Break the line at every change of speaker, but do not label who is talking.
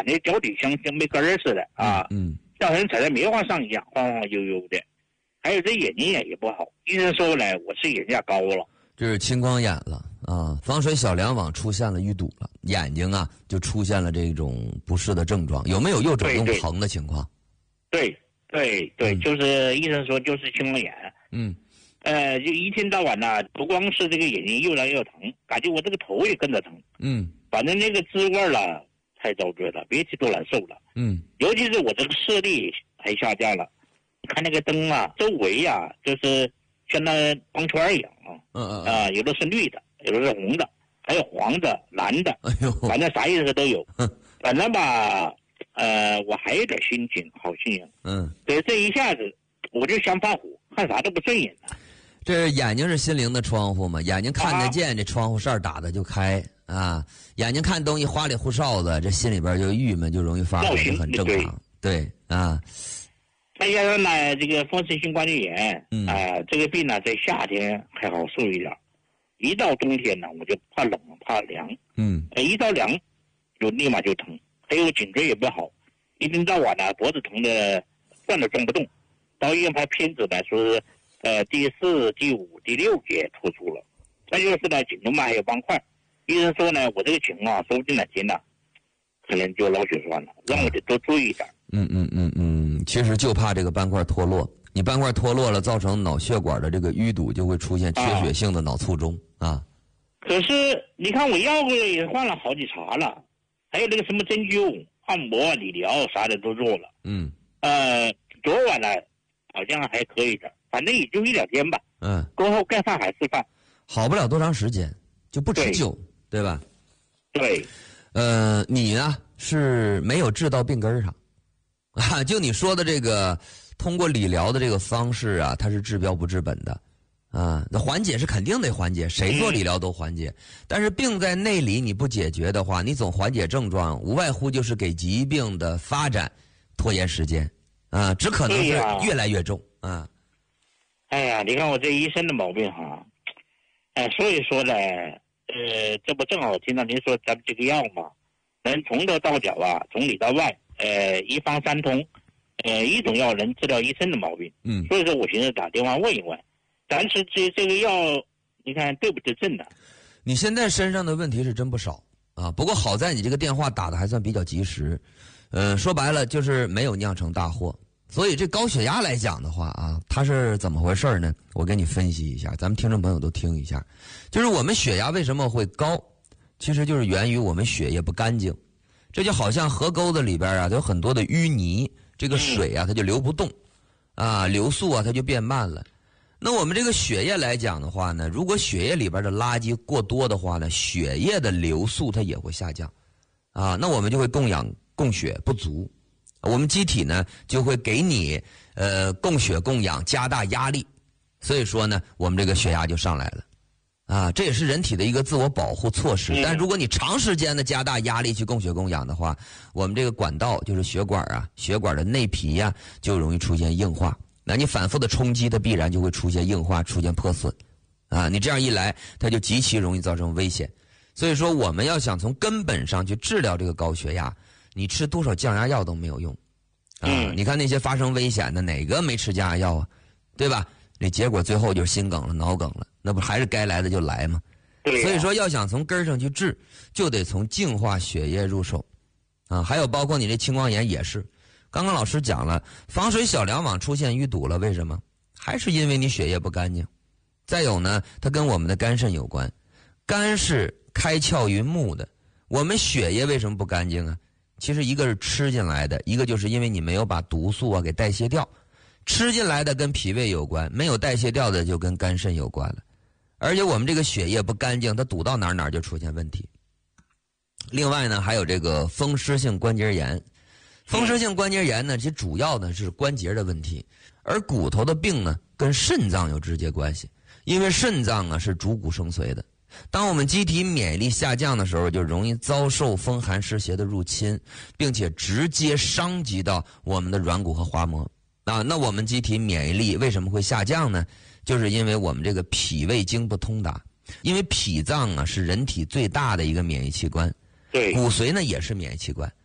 那脚底像没根儿似的啊，像人踩在棉花上一样，晃晃悠悠的。还有这眼睛也不好，医生说呢，我是眼压高了，
就是青光眼了啊，防水小梁网出现了淤堵了，眼睛啊就出现了这种不适的症状，有没有右转用疼的情况？
对，就是医生说就是青光眼。就一天到晚呢，不光是这个眼睛又来又疼，感觉我这个头也跟着疼。反正那个滋味了太遭罪了，别提多难受了。尤其是我这个视力还下降了，看那个灯啊，周围啊，就是像那光圈一样啊。有的是绿的，有的是红的，还有黄的、蓝的，反正啥颜色都有。反正吧，我还有点好心情。所以这一下子我就想发火，看啥都不顺眼了。
这眼睛是心灵的窗户嘛，眼睛看得见，这窗户扇打得就开啊。眼睛看东西花里胡哨的，这心里边就郁闷，就容易发火，就很正常。对啊。
再加上呢，这个风湿性关节炎这个病呢，在夏天还好受一点，一到冬天呢，我就怕冷怕凉。一到凉就立马就疼，还有颈椎也不好，一天到晚呢脖子疼的转都转不动，到医院拍片子呢说是第4、第5、第6节突出了，再就是呢颈动脉还有斑块，医生说呢我这个情况说不定哪天呢可能就脑血栓了，让我得多注意一点。
其实就怕这个斑块脱落，你斑块脱落了，造成脑血管的这个淤堵，就会出现缺血性的脑卒中啊。可
是你看我药也换了好几茬了，还有那个什么针灸、按摩、理疗啥的都做了。昨晚呢好像还可以的，反正也就1、2天吧。过后该犯还是犯，
好不了多长时间，就不持久，对吧？
对。
你呢是没有治到病根上。就你说的这个通过理疗的这个方式啊，它是治标不治本的啊。那缓解是肯定得缓解，谁做理疗都缓解。但是病在内里你不解决的话，你总缓解症状，无外乎就是给疾病的发展拖延时间啊，只可能是越来越重啊。
哎呀，你看我这一身的毛病哈，所以说呢，这不正好听到您说咱们这个药嘛，能从头到脚啊，从里到外。一方三通，一种药能治疗一身的毛病。所以说我寻思打电话问一问，咱是这个药，你看对不对症的？
你现在身上的问题是真不少啊，不过好在你这个电话打的还算比较及时，说白了就是没有酿成大祸。所以这高血压来讲的话啊，它是怎么回事呢？我给你分析一下，咱们听众朋友都听一下。就是我们血压为什么会高，其实就是源于我们血液不干净。这就好像河沟子里边啊，有很多的淤泥，这个水啊它就流不动，流速啊它就变慢了。那我们这个血液来讲的话呢，如果血液里边的垃圾过多的话呢，血液的流速它也会下降，那我们就会供血不足，我们机体呢就会给你供血供氧加大压力，所以说呢我们这个血压就上来了。这也是人体的一个自我保护措施。但如果你长时间的加大压力去供血供氧的话，我们这个管道就是血管啊，血管的内皮啊，就容易出现硬化。那你反复的冲击，它必然就会出现硬化，出现破损。你这样一来，它就极其容易造成危险。所以说，我们要想从根本上去治疗这个高血压，你吃多少降压药都没有用。你看那些发生危险的，哪个没吃降压药啊？对吧？那结果最后就是心梗了、脑梗了，那不还是该来的就来吗？所以说要想从根上去治，就得从净化血液入手，还有包括你这青光眼也是。刚刚老师讲了，防水小梁网出现淤堵了，为什么？还是因为你血液不干净。再有呢，它跟我们的肝肾有关，肝是开窍于目的，我们血液为什么不干净啊？其实一个是吃进来的，一个就是因为你没有把毒素给代谢掉。吃进来的跟脾胃有关，没有代谢掉的就跟肝肾有关了。而且我们这个血液不干净，它堵到哪就出现问题。另外呢，还有这个风湿性关节炎。风湿性关节炎呢，其实主要呢是关节的问题，而骨头的病呢跟肾脏有直接关系，因为肾脏是主骨生髓的。当我们机体免疫力下降的时候，就容易遭受风寒湿邪的入侵，并且直接伤及到我们的软骨和滑膜。那我们机体免疫力为什么会下降呢？就是因为我们这个脾胃经不通达，因为脾脏是人体最大的一个免疫器官，对，骨髓呢也是免疫器官。